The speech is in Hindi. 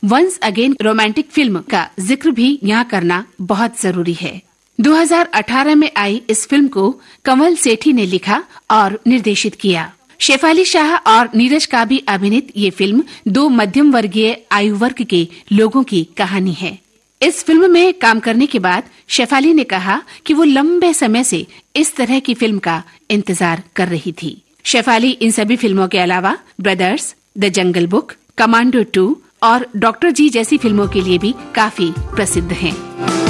वंस अगेन रोमांटिक फिल्म का जिक्र भी यहाँ करना बहुत जरूरी है। 2018 में आई इस फिल्म को कमल सेठी ने लिखा और निर्देशित किया। शेफाली शाह और नीरज का भी अभिनीत ये फिल्म 2 मध्यम वर्गीय आयु वर्ग के लोगों की कहानी है। इस फिल्म में काम करने के बाद शेफाली ने कहा कि वो लंबे समय से इस तरह की फिल्म का इंतजार कर रही थी। शेफाली इन सभी फिल्मों के अलावा brothers, the jungle book, commando 2 और डॉक्टर जी जैसी फिल्मों के लिए भी काफी प्रसिद्ध हैं।